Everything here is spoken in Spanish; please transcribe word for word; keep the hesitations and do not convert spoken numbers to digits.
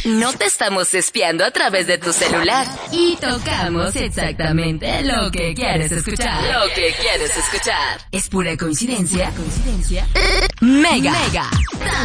No te estamos espiando a través de tu celular. Y tocamos exactamente lo que quieres escuchar. Lo que quieres escuchar. Es pura coincidencia. Coincidencia. Mega. Mega.